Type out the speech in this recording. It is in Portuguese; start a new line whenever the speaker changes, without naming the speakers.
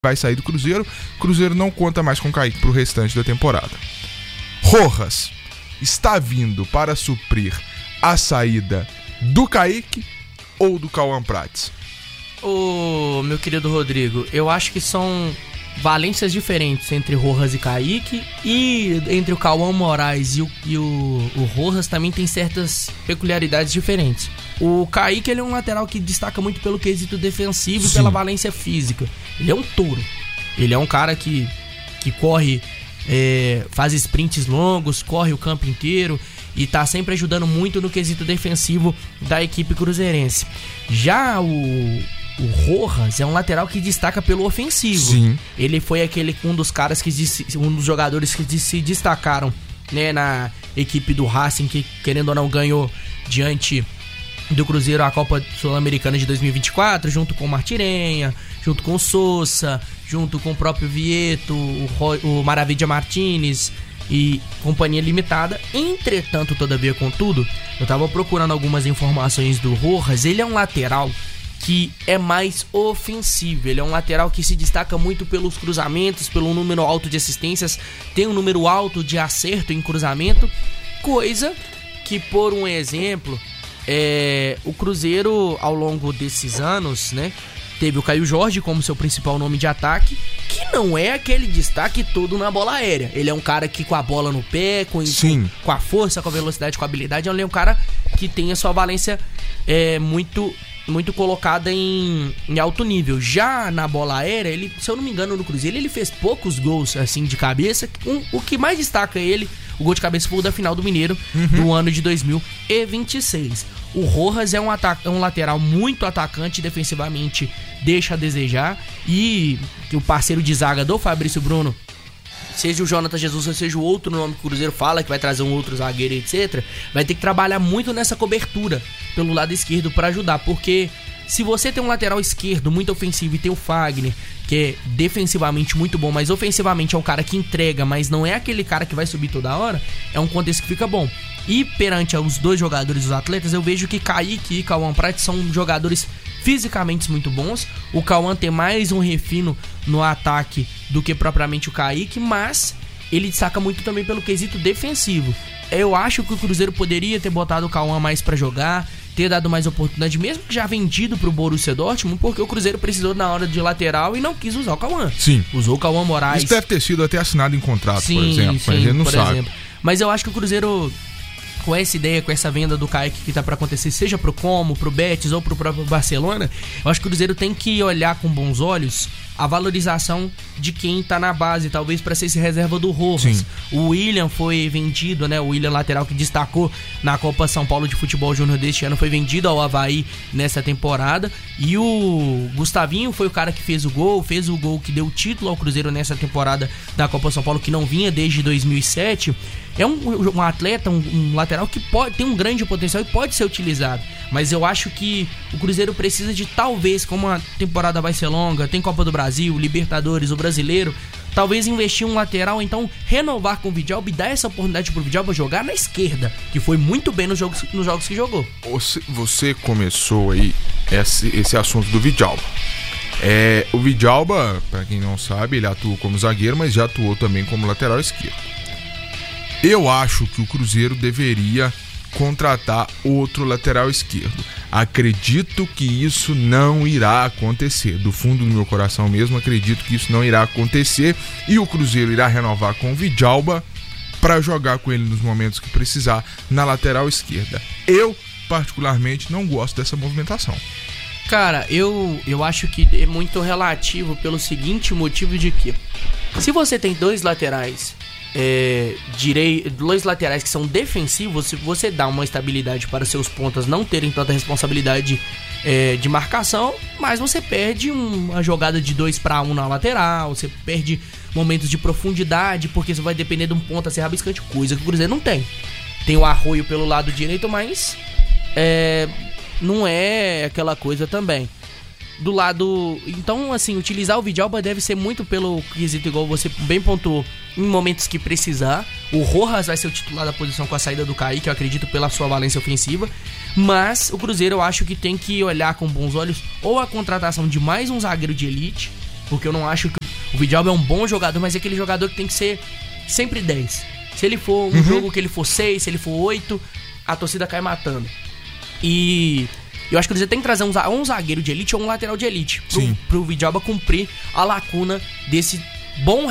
vai sair do Cruzeiro. O Cruzeiro não conta mais com o Kaique pro restante da temporada. Rojas está vindo para suprir a saída do Kaique ou do Cauã Prates?
Ô, meu querido Rodrigo, eu acho que são valências diferentes entre Rojas e Kaique, e entre o Cauã Moraes e o Rojas também tem certas peculiaridades diferentes. O Kaique, ele é um lateral que destaca muito pelo quesito defensivo. Sim. E pela valência física. Ele é um touro. Ele é um cara que corre, faz sprints longos, corre o campo inteiro e tá sempre ajudando muito no quesito defensivo da equipe cruzeirense. Já o Rojas é um lateral que destaca pelo ofensivo.
Sim.
Ele foi um dos jogadores que se destacaram, né, na equipe do Racing, que querendo ou não ganhou diante do Cruzeiro a Copa Sul-Americana de 2024, junto com o Martirenha, junto com o Sousa, junto com o próprio Vieto, o Maravilha Martínez e companhia limitada. Entretanto, todavia, contudo, eu tava procurando algumas informações do Rojas. Ele é um lateral que é mais ofensivo. Ele é um lateral que se destaca muito pelos cruzamentos, pelo número alto de assistências, tem um número alto de acerto em cruzamento, coisa que, por um exemplo, o Cruzeiro, ao longo desses anos, né, teve o Caio Jorge como seu principal nome de ataque, que não é aquele destaque todo na bola aérea. Ele é um cara que, com a bola no pé, com a força, com a velocidade, com a habilidade, ele é um cara que tem a sua valência muito colocada em alto nível. Já na bola aérea, ele, se eu não me engano, no Cruzeiro, ele fez poucos gols assim de cabeça. O que mais destaca ele, o gol de cabeça, foi o da final do Mineiro, do ano de 2026. O Rojas é um lateral muito atacante, defensivamente deixa a desejar, e o parceiro de zaga do Fabrício Bruno, seja o Jonathan Jesus ou seja o outro nome que o Cruzeiro fala que vai trazer um outro zagueiro, etc., vai ter que trabalhar muito nessa cobertura pelo lado esquerdo para ajudar, porque se você tem um lateral esquerdo muito ofensivo e tem o Fagner, que é defensivamente muito bom, mas ofensivamente é um cara que entrega, mas não é aquele cara que vai subir toda hora, é um contexto que fica bom. E perante os dois jogadores, os atletas, eu vejo que Kaique e Cauã Prates são jogadores fisicamente muito bons. O Cauã tem mais um refino no ataque do que propriamente o Kaique, mas ele destaca muito também pelo quesito defensivo. Eu acho que o Cruzeiro poderia ter botado o Cauã mais pra jogar, ter dado mais oportunidade, mesmo que já vendido pro Borussia Dortmund, porque o Cruzeiro precisou na hora de lateral e não quis usar o Cauã.
Sim.
Usou o Cauã Moraes.
Isso deve ter sido até assinado em contrato,
sim,
por exemplo,
sim,
mas ele não sabe.
Exemplo. Mas eu acho que o Cruzeiro, com essa ideia, com essa venda do Kaique que tá pra acontecer, seja pro Como, pro Betis ou pro próprio Barcelona, eu acho que o Cruzeiro tem que olhar com bons olhos a valorização de quem tá na base, talvez para ser esse reserva do Rojas.
Sim.
O William foi vendido, né? O William, lateral que destacou na Copa São Paulo de Futebol Júnior deste ano, foi vendido ao Avaí nessa temporada. E o Gustavinho foi o cara que fez o gol que deu o título ao Cruzeiro nessa temporada da Copa São Paulo, que não vinha desde 2007. É um atleta, um lateral que tem um grande potencial e pode ser utilizado. Mas eu acho que o Cruzeiro precisa de, talvez, como a temporada vai ser longa, tem Copa do Brasil, Libertadores, o Brasileiro, talvez investir um lateral, então renovar com o Vidalba e dar essa oportunidade pro Vidalba jogar na esquerda, que foi muito bem nos jogos que jogou.
Você começou aí esse assunto do Vidalba. O Vidalba, pra quem não sabe, ele atuou como zagueiro, mas já atuou também como lateral esquerdo. Eu acho que o Cruzeiro deveria contratar outro lateral esquerdo. Acredito que isso não irá acontecer. Do fundo do meu coração mesmo, acredito que isso não irá acontecer. E o Cruzeiro irá renovar com o Vidalba para jogar com ele nos momentos que precisar na lateral esquerda. Eu, particularmente, não gosto dessa movimentação.
Cara, eu acho que é muito relativo pelo seguinte motivo de que, se você tem dois laterais dois laterais que são defensivos, se você dá uma estabilidade para seus pontas não terem tanta responsabilidade de marcação, mas você perde uma jogada de 2-1 na lateral, você perde momentos de profundidade, porque você vai depender de um ponta ser rabiscante, coisa que o Cruzeiro não tem. Tem o Arroio pelo lado direito, mas não é aquela coisa também. Do lado... Então, assim, utilizar o Vidalba deve ser muito pelo quesito, igual você bem pontuou, em momentos que precisar. O Rojas vai ser o titular da posição com a saída do Kaique, eu acredito, pela sua valência ofensiva. Mas o Cruzeiro, eu acho que tem que olhar com bons olhos ou a contratação de mais um zagueiro de elite, Porque eu não acho que o Vidalba é um bom jogador, mas é aquele jogador que tem que ser sempre 10. Se ele for um jogo que ele for 6, se ele for 8, a torcida cai matando. E eu acho que você tem que trazer um zagueiro de elite ou um lateral de elite pro Vidalba cumprir a lacuna desse bom